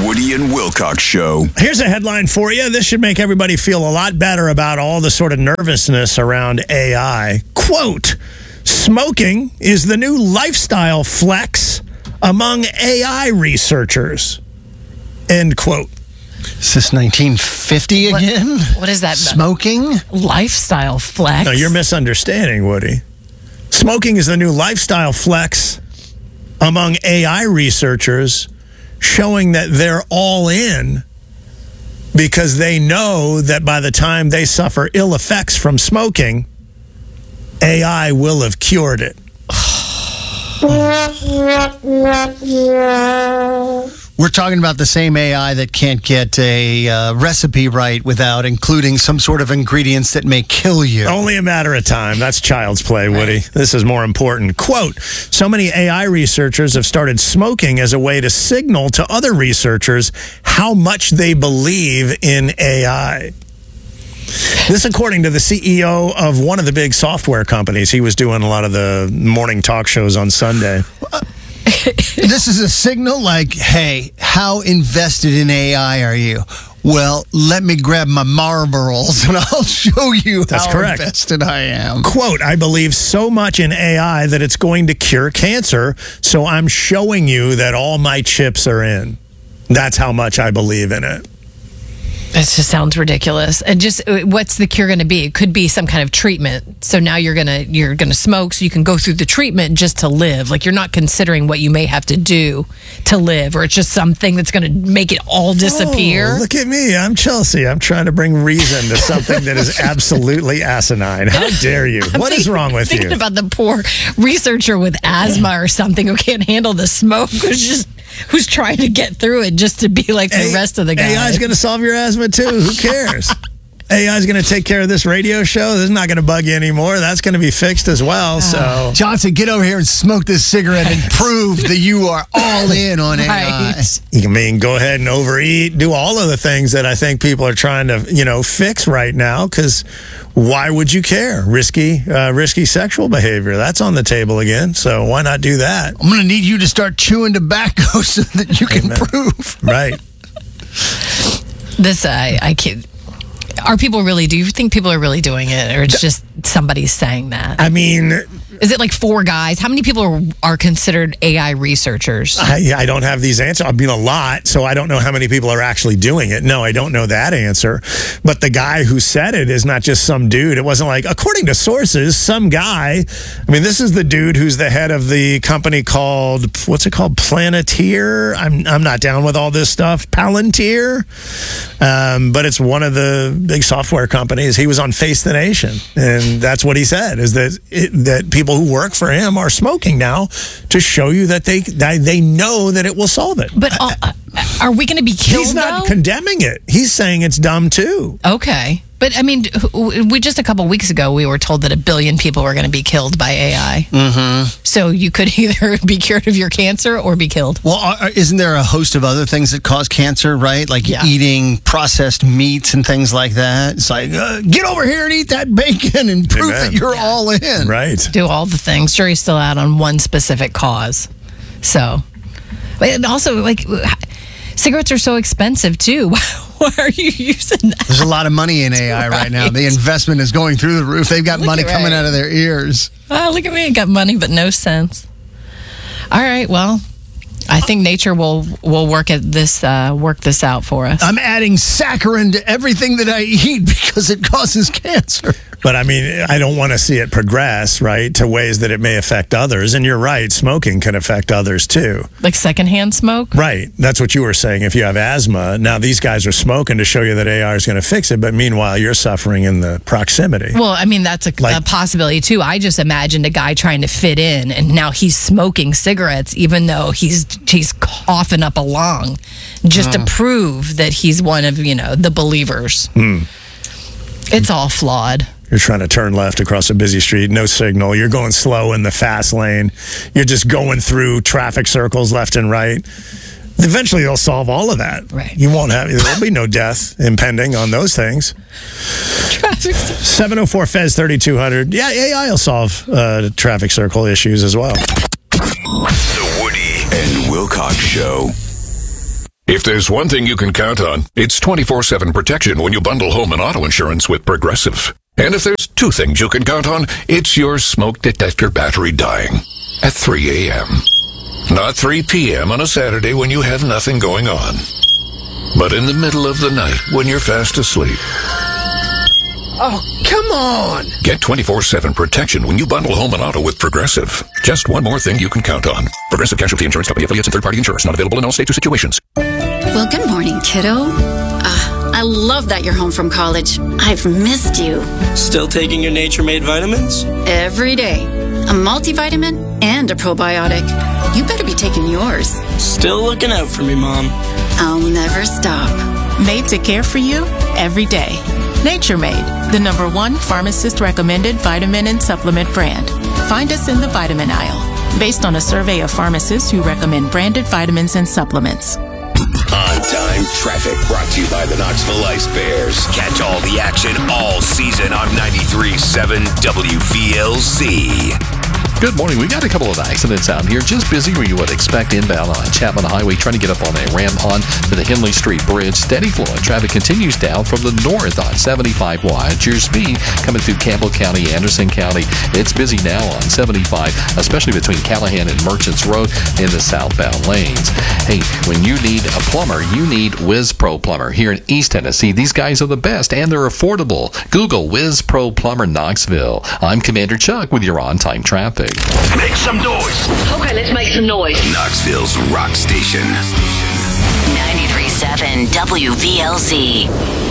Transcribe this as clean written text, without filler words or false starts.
Woody and Wilcox Show. Here's a headline for you. This should make everybody feel a lot better about all the sort of nervousness around AI. Quote, smoking is the new lifestyle flex among AI researchers. End quote. Is this 1950 again? What is that? Smoking? Lifestyle flex? No, you're misunderstanding, Woody. Smoking is the new lifestyle flex among AI researchers, showing that they're all in because they know that by the time they suffer ill effects from smoking, AI will have cured it. We're talking about the same AI that can't get a recipe right without including some sort of ingredients that may kill you. Only a matter of time. That's child's play, Woody. This is more important. Quote, so many AI researchers have started smoking as a way to signal to other researchers how much they believe in AI. This, according to the CEO of one of the big software companies. He was doing a lot of the morning talk shows on Sunday. This is a signal like, hey, how invested in AI are you? Well, let me grab my Marlboros and I'll show you how invested I am. Quote, I believe so much in AI that it's going to cure cancer, so I'm showing you that all my chips are in. That's how much I believe in it. That just sounds ridiculous. And just what's the cure going to be? It could be some kind of treatment. So now you're gonna smoke so you can go through the treatment just to live. Like you're not considering what you may have to do to live, or it's just something that's going to make it all disappear. Oh, look at me. I'm Chelsea. I'm trying to bring reason to something that is absolutely asinine. How dare you? What is wrong with you? Thinking about the poor researcher with asthma or something who can't handle the smoke, who's trying to get through it just to be like the rest of the guys. AI is going to solve your asthma too. Who cares? AI is going to take care of this radio show. This is not going to bug you anymore. That's going to be fixed as well. So, Johnson, get over here and smoke this cigarette and prove that you are all in on AI. You go ahead and overeat, do all of the things that I think people are trying to, fix right now. Because why would you care? Risky sexual behavior. That's on the table again. So why not do that? I'm going to need you to start chewing tobacco so that you can prove. Right. This I can't. Are people really? Do you think people are really doing it, or it's just somebody saying that? I mean, is it like 4 guys? How many people are considered AI researchers? I don't have these answers. I mean, a lot. So I don't know how many people are actually doing it. No, I don't know that answer. But the guy who said it is not just some dude. It wasn't like, according to sources, some guy. I mean, this is the dude who's the head of the company called, what's it called? Planeteer. I'm not down with all this stuff. Palantir. But it's one of the big software companies. He was on Face the Nation, and that's what he said, is that people who work for him are smoking now to show you that they know that it will solve it. But are we going to be killed? He's not condemning it. He's saying it's dumb too. Okay. But, I mean, we just a couple weeks ago, we were told that 1 billion people were going to be killed by AI. Mm-hmm. So you could either be cured of your cancer or be killed. Well, isn't there a host of other things that cause cancer, right? Like eating processed meats and things like that. It's like, get over here and eat that bacon and prove that you're all in. Right. Do all the things. Jury's still out on one specific cause. So, and also, cigarettes are so expensive, too. Why are you using that? There's a lot of money in AI right now. The investment is going through the roof. They've got money coming out of their ears. Oh, look at me. I got money, but no sense. All right, well, I think nature will work this out for us. I'm adding saccharin to everything that I eat because it causes cancer. But I mean, I don't want to see it progress, right, to ways that it may affect others. And you're right, smoking can affect others too. Like secondhand smoke? Right. That's what you were saying. If you have asthma, now these guys are smoking to show you that AI is going to fix it. But meanwhile, you're suffering in the proximity. Well, I mean, that's a possibility too. I just imagined a guy trying to fit in, and now he's smoking cigarettes, even though he's coughing up a lung, just to prove that he's one of, the believers. It's all flawed. You're trying to turn left across a busy street, no signal. You're going slow in the fast lane. You're just going through traffic circles left and right. Eventually, they'll solve all of that. Right. There'll be no death impending on those things. 704 Fez 3200. Yeah, AI will solve traffic circle issues as well. The Woody and Wilcox Show. If there's one thing you can count on, it's 24/7 protection when you bundle home and auto insurance with Progressive. And if there's two things you can count on, it's your smoke detector battery dying at 3 a.m. Not 3 p.m. on a Saturday when you have nothing going on, but in the middle of the night when you're fast asleep. Oh, come on! Get 24/7 protection when you bundle home and auto with Progressive. Just one more thing you can count on. Progressive Casualty Insurance Company, affiliates, and third-party insurance. Not available in all states or situations. Well, good morning, kiddo. I love that you're home from college. I've missed you. Still taking your Nature Made vitamins? Every day. A multivitamin and a probiotic. You better be taking yours. Still looking out for me, Mom. I'll never stop. Made to care for you every day. Nature Made, the #1 pharmacist-recommended vitamin and supplement brand. Find us in the vitamin aisle, based on a survey of pharmacists who recommend branded vitamins and supplements. On-time traffic brought to you by the Knoxville Ice Bears. Catch all the action all season on 93.7 WVLZ. Good morning. We got a couple of accidents out here. Just busy where you would expect inbound on Chapman Highway, trying to get up on a Ram-Pond to the Henley Street Bridge. Steady flow and traffic continues down from the north on 75. Watch your speed coming through Campbell County, Anderson County. It's busy now on 75, especially between Callahan and Merchants Road in the southbound lanes. Hey, when you need a plumber, you need Whiz Pro Plumber here in East Tennessee. These guys are the best and they're affordable. Google Whiz Pro Plumber Knoxville. I'm Commander Chuck with your on-time traffic. Make some noise. Okay, let's make some noise. Knoxville's rock station. 93.7 WVLZ.